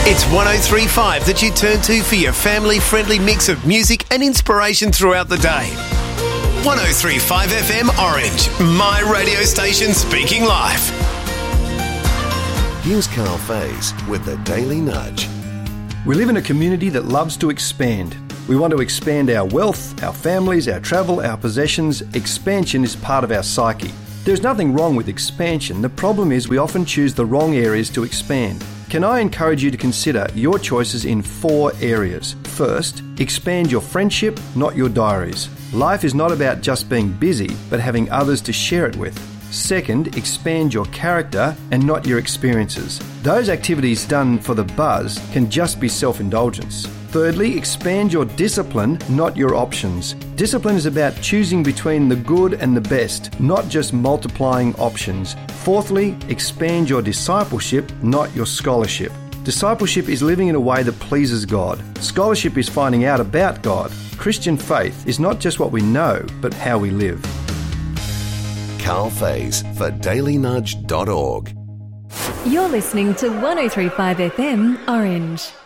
It's 103.5 that you turn to for your family-friendly mix of music and inspiration throughout the day. 103.5 FM Orange, my radio station speaking live. Here's Carl Faze with the Daily Nudge. We live in a community that loves to expand. We want to expand our wealth, our families, our travel, our possessions. Expansion is part of our psyche. There's nothing wrong with expansion. The problem is we often choose the wrong areas to expand. Can I encourage you to consider your choices in 4 areas? First, expand your friendship, not your diaries. Life is not about just being busy, but having others to share it with. Second, expand your character and not your experiences. Those activities done for the buzz can just be self-indulgence. Thirdly, expand your discipline, not your options. Discipline is about choosing between the good and the best, not just multiplying options. Fourthly, expand your discipleship, not your scholarship. Discipleship is living in a way that pleases God. Scholarship is finding out about God. Christian faith is not just what we know, but how we live. Carl Faze for dailynudge.org. You're listening to 103.5 FM Orange.